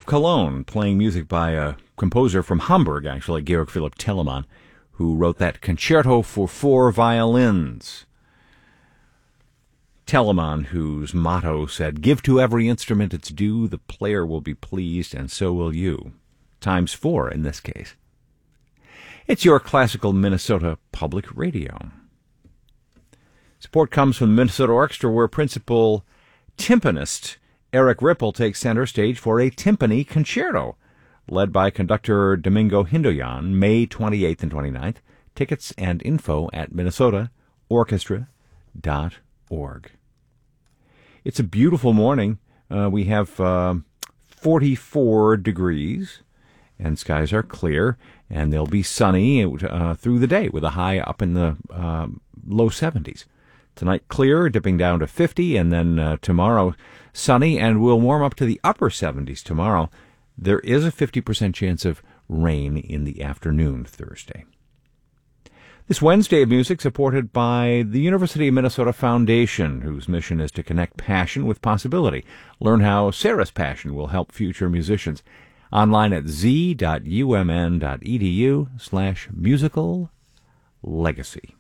Cologne, playing music by a composer from Hamburg, actually, Georg Philipp Telemann, who wrote that Concerto for 4 Violins. Telemann, whose motto said, "Give to every instrument its due, the player will be pleased, and so will you." Times 4 in this case. It's your classical Minnesota Public Radio. Support comes from the Minnesota Orchestra, where principal timpanist Eric Ripple takes center stage for a timpani concerto, led by conductor Domingo Hindoyan, May 28th and 29th. Tickets and info at minnesotaorchestra.org. It's a beautiful morning. We have 44 degrees, and skies are clear, and they'll be sunny through the day with a high up in the low 70s. Tonight, clear, dipping down to 50, and then tomorrow, sunny, and we'll warm up to the upper 70s tomorrow. There is a 50% chance of rain in the afternoon Thursday. This Wednesday of music supported by the University of Minnesota Foundation, whose mission is to connect passion with possibility. Learn how Sarah's passion will help future musicians. Online at z.umn.edu/musical legacy.